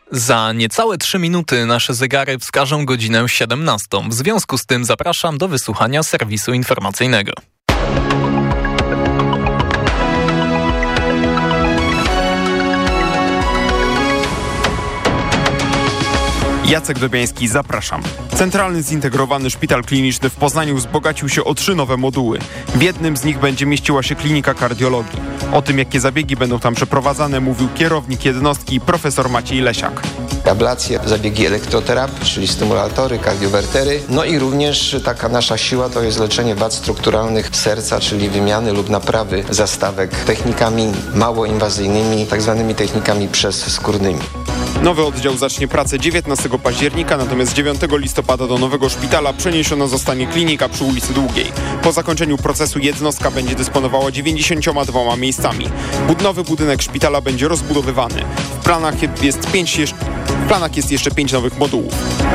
Za niecałe 3 minuty nasze zegary wskażą godzinę 17. W związku z tym zapraszam do wysłuchania serwisu informacyjnego. Jacek Dobiański, zapraszam. Centralny Zintegrowany Szpital Kliniczny w Poznaniu wzbogacił się o 3 nowe moduły. W jednym z nich będzie mieściła się klinika kardiologii. O tym, jakie zabiegi będą tam przeprowadzane, mówił kierownik jednostki profesor Maciej Lesiak. Ablacje, zabiegi elektroterapii, czyli stymulatory, kardiowertery. No i również taka nasza siła to jest leczenie wad strukturalnych serca, czyli wymiany lub naprawy zastawek technikami mało inwazyjnymi, tak zwanymi technikami przezskórnymi. Nowy oddział zacznie pracę 19 października, natomiast 9 listopada do nowego szpitala przeniesiona zostanie klinika przy ulicy Długiej. Po zakończeniu procesu jednostka będzie dysponowała 92 miejscami. Nowy budynek szpitala będzie rozbudowywany. W planach jest jeszcze 5 nowych modułów.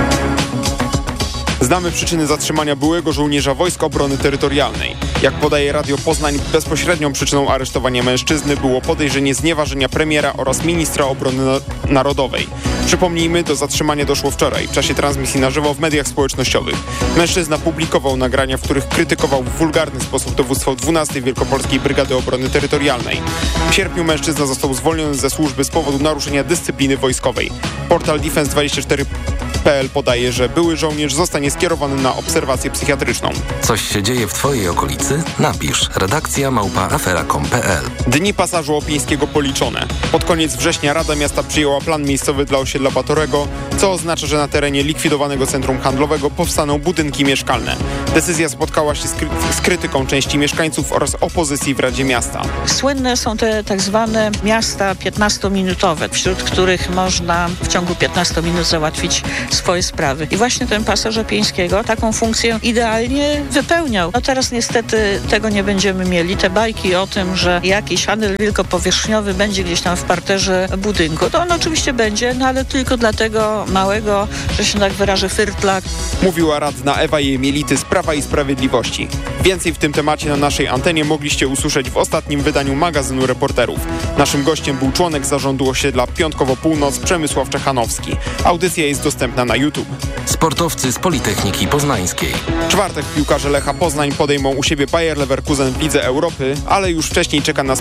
Znamy przyczyny zatrzymania byłego żołnierza Wojsk Obrony Terytorialnej. Jak podaje Radio Poznań, bezpośrednią przyczyną aresztowania mężczyzny było podejrzenie znieważenia premiera oraz ministra obrony narodowej. Przypomnijmy, do zatrzymania doszło wczoraj, w czasie transmisji na żywo w mediach społecznościowych. Mężczyzna publikował nagrania, w których krytykował w wulgarny sposób dowództwo 12. Wielkopolskiej Brygady Obrony Terytorialnej. W sierpniu mężczyzna został zwolniony ze służby z powodu naruszenia dyscypliny wojskowej. Portal Defense24.pl podaje, że były żołnierz zostanie skierowany na obserwację psychiatryczną. Coś się dzieje w Twojej okolicy? Napisz redakcja@afera.com.pl. Dni pasażu opieńskiego policzone. Pod koniec września Rada Miasta przyjęła plan miejscowy dla osiedla Batorego, co oznacza, że na terenie likwidowanego centrum handlowego powstaną budynki mieszkalne. Decyzja spotkała się z krytyką części mieszkańców oraz opozycji w Radzie Miasta. Słynne są te tak zwane miasta 15-minutowe, wśród których można w ciągu 15 minut załatwić swoje sprawy. I właśnie ten pasaż opieńskiego taką funkcję idealnie wypełniał. No teraz niestety tego nie będziemy mieli. Te bajki o tym, że jakiś handel wielkopowierzchniowy będzie gdzieś tam w parterze budynku, to on oczywiście będzie, no ale tylko dla tego małego, że się tak wyrażę, fyrtlak. Mówiła radna Ewa Jemielity z Prawa i Sprawiedliwości. Więcej w tym temacie na naszej antenie mogliście usłyszeć w ostatnim wydaniu magazynu Reporterów. Naszym gościem był członek zarządu osiedla Piątkowo Północ Przemysław Czechanowski. Audycja jest dostępna na YouTube. Sportowcy z Politechniki Poznańskiej. W czwartek piłkarze Lecha Poznań podejmą u siebie Bayer Leverkusen w Lidze Europy, ale już dzień wcześniej czeka nas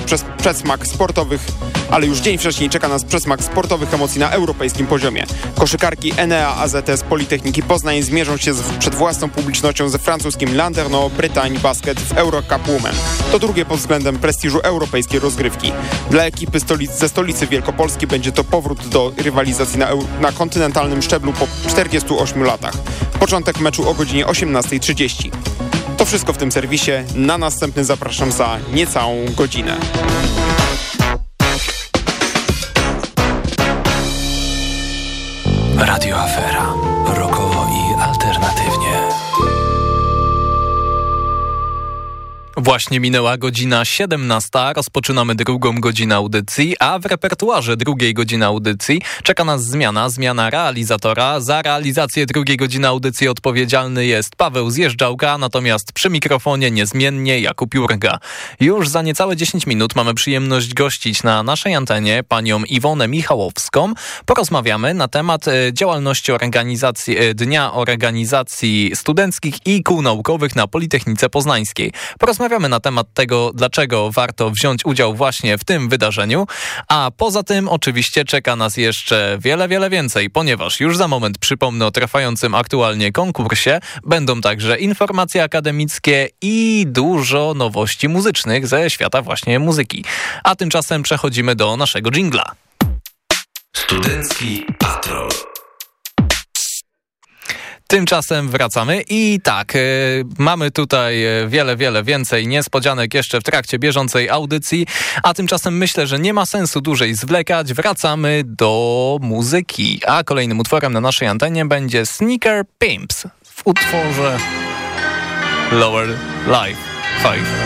przedsmak sportowych emocji na europejskim poziomie. Koszykarki Enea AZS Politechniki Poznań zmierzą się przed własną publicznością ze francuskim Landerneau Bretagne Basket w Eurocup Women. To drugie pod względem prestiżu europejskiej rozgrywki. Dla ekipy ze stolicy Wielkopolski będzie to powrót do rywalizacji na kontynentalnym szczeblu po 48 latach. Początek meczu o godzinie 18:30. To wszystko w tym serwisie. Na następny zapraszam za niecałą godzinę. Radio Afera. Rockowo i alternatywnie. Właśnie minęła godzina 17. Rozpoczynamy drugą godzinę audycji, a w repertuarze drugiej godziny audycji czeka nas zmiana realizatora. Za realizację drugiej godziny audycji odpowiedzialny jest Paweł Zjeżdżałka, natomiast przy mikrofonie niezmiennie Jakub Jurga. Już za niecałe 10 minut mamy przyjemność gościć na naszej antenie panią Iwonę Michałowską. Porozmawiamy na temat działalności Dnia Organizacji Studenckich i Kół Naukowych na Politechnice Poznańskiej. Porozmawiamy na temat tego, dlaczego warto wziąć udział właśnie w tym wydarzeniu, a poza tym oczywiście czeka nas jeszcze wiele więcej, ponieważ już za moment przypomnę o trwającym aktualnie konkursie. Będą także informacje akademickie i dużo nowości muzycznych ze świata właśnie muzyki. A tymczasem przechodzimy do naszego dżingla. Studencki Patrol. Tymczasem wracamy i tak, mamy tutaj wiele więcej niespodzianek jeszcze w trakcie bieżącej audycji, a tymczasem myślę, że nie ma sensu dłużej zwlekać. Wracamy do muzyki, a kolejnym utworem na naszej antenie będzie Sneaker Pimps w utworze Lower Life 5.